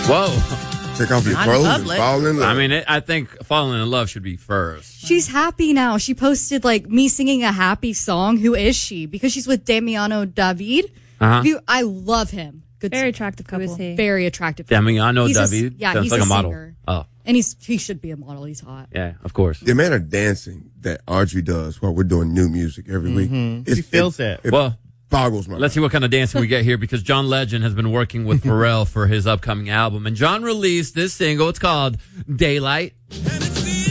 Whoa. Take off your Not in clothes and public. fall in love. I mean, I think falling in love should be first. She's happy now. She posted like me singing a happy song. Who is she? Because she's with Damiano David. I love him. Good, Very attractive couple. Who is he? very attractive. Damiano He's David. Yeah, Sounds he's like a a model. singer. Oh, And he should be a model. He's hot. yeah, of course. the amount of dancing that Audrey does while we're doing new music every week. She feels it. It Well, boggles my let's see what kind of dancing we get here, because John Legend has been working with Pharrell for his upcoming album. And John released this single. It's called Daylight. And